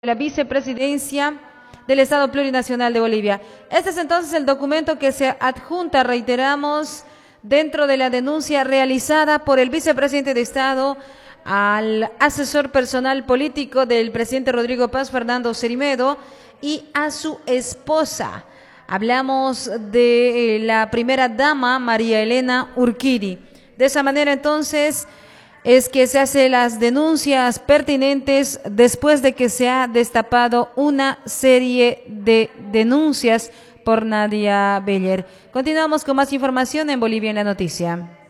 La vicepresidencia del Estado Plurinacional de Bolivia. Este es entonces el documento que se adjunta, reiteramos, dentro de la denuncia realizada por el vicepresidente de Estado al asesor personal político del presidente Rodrigo Paz, Fernando Cerimedo, y a su esposa. Hablamos de la primera dama, María Elena Urquidi. De esa manera, entonces, es que se hacen las denuncias pertinentes después de que se ha destapado una serie de denuncias por Nadia Beller. Continuamos con más información en Bolivia en la Noticia.